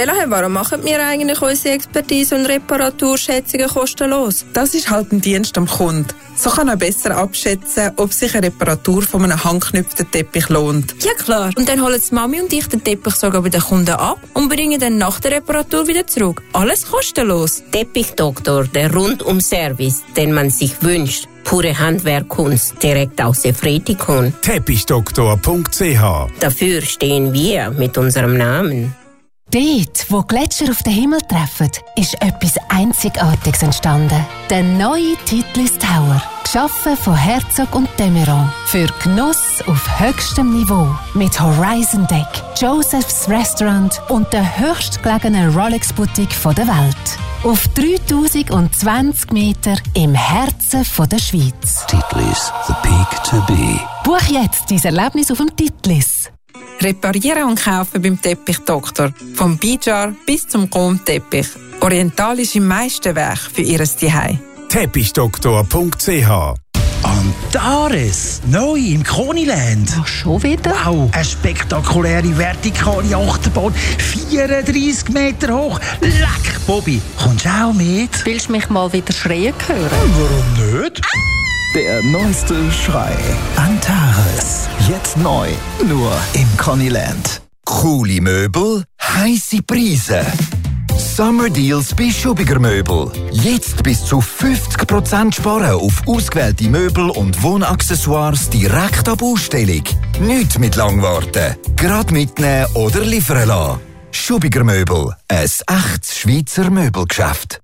Bella, warum machen wir eigentlich unsere Expertise und Reparaturschätzungen kostenlos? Das ist halt ein Dienst am Kunden. So kann er besser abschätzen, ob sich eine Reparatur von einem handgeknüpften Teppich lohnt. Ja klar. Und dann holen die Mami und ich den Teppich sogar bei den Kunden ab und bringen dann nach der Reparatur wieder zurück. Alles kostenlos. Teppichdoktor, der Rundum-Service, den man sich wünscht. Pure Handwerkkunst, direkt aus der Fretikon. Teppichdoktor.ch. Dafür stehen wir mit unserem Namen. Dort, wo Gletscher auf den Himmel treffen, ist etwas Einzigartiges entstanden. Der neue Titlis Tower. Geschaffen von Herzog und de Meuron. Für Genuss auf höchstem Niveau. Mit Horizon Deck, Joseph's Restaurant und der höchstgelegenen Rolex-Boutique der Welt. Auf 3020 Meter im Herzen der Schweiz. Titlis, the peak to be. Buch jetzt dein Erlebnis auf dem Titlis. Reparieren und kaufen beim Teppichdoktor. Vom Bijar bis zum Chrom-Teppich. Orientalische Meisterwerk für Ihr Zuhause. Teppichdoktor.ch. Antares, neu im Koniland. Ach, schon wieder? Wow, eine spektakuläre vertikale Achterbahn, 34 Meter hoch. Leck, Bobby, kommst du auch mit? Willst du mich mal wieder schreien hören? Warum nicht? Der neueste Schrei. Antares. Jetzt neu. Nur im Koniland. Coole Möbel, heisse Preise. Summer Deals bei Schubiger Möbel. Jetzt bis zu 50% sparen auf ausgewählte Möbel und Wohnaccessoires direkt ab Ausstellung. Nicht mit lang warten. Gerade mitnehmen oder liefern lassen. Schubiger Möbel. Ein echtes Schweizer Möbelgeschäft.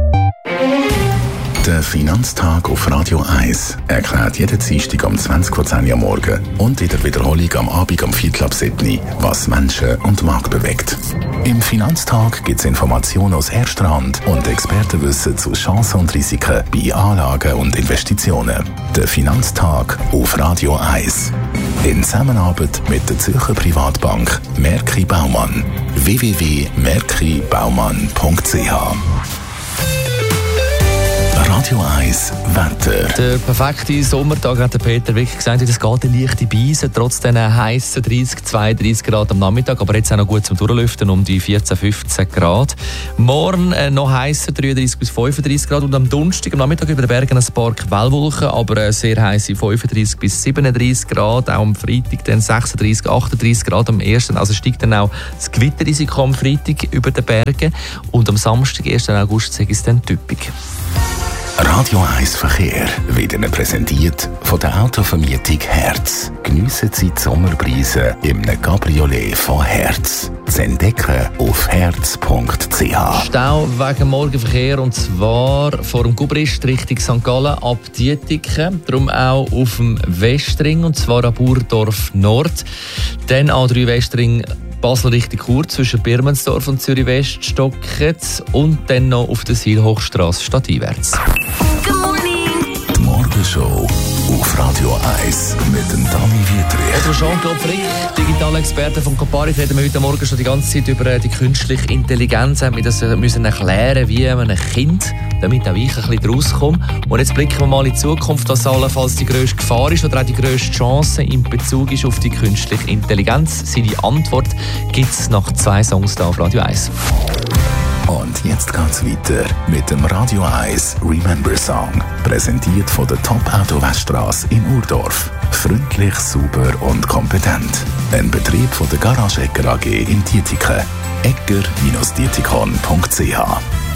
Der Finanztag auf Radio 1 erklärt jeden Dienstag um 20:10 Uhr am Morgen und in der Wiederholung am Abend um 7:15 was Menschen und Markt bewegt. Im Finanztag gibt es Informationen aus erster Hand und Expertenwissen zu Chancen und Risiken bei Anlagen und Investitionen. Der Finanztag auf Radio 1. In Zusammenarbeit mit der Zürcher Privatbank Merki Baumann. www.merkibaumann.ch. Radio 1 Wetter. Der perfekte Sommertag, hat der Peter wirklich gesagt, es geht eine leichte Beise, trotz den heissen 30, 32 Grad am Nachmittag, aber jetzt auch noch gut zum Durchlüften, um die 14, 15 Grad. Morgen noch heißer, 33 bis 35 Grad und am Donnerstag am Nachmittag über den Bergen ein paar Quellwolken, aber sehr heiße 35 bis 37 Grad, auch am Freitag dann 36, 38 Grad am ersten, also steigt dann auch das Gewitterrisiko am Freitag über den Bergen und am Samstag, 1. August, ist es dann typisch. Radio 1 Verkehr wird Ihnen präsentiert von der Autovermietung Herz. Geniessen Sie die Sommerpreise im Cabriolet von Herz. Zu entdecken auf herz.ch. Stau wegen Morgenverkehr und zwar vor dem Gubrist Richtung St. Gallen ab Dietiken. Darum auch auf dem Westring und zwar ab Urdorf Nord. Dann A3 Westring Basel Richtung Chur zwischen Birmensdorf und Zürich West stocken und dann noch auf der Seilhochstrasse stadteinwärts. Die Morgenshow auf Radio 1 mit dem Dani Wietrich. Oder Jean-Claude Frick, digitaler Experte von Comparis, reden wir heute Morgen schon die ganze Zeit über die künstliche Intelligenz. Wir müssen erklären, wie man ein Kind, damit auch ich ein bisschen rauskomme. Und jetzt blicken wir mal in die Zukunft, was allenfalls die grösste Gefahr ist oder auch die grösste Chance in Bezug ist auf die künstliche Intelligenz. Seine Antwort gibt es nach 2 Songs hier auf Radio 1. Und jetzt geht's weiter mit dem Radio 1 Remember Song. Präsentiert von der Top Auto Weststrasse in Urdorf. Freundlich, sauber und kompetent. Ein Betrieb von der Garage Egger AG in Dietiken. egger-dietikon.ch.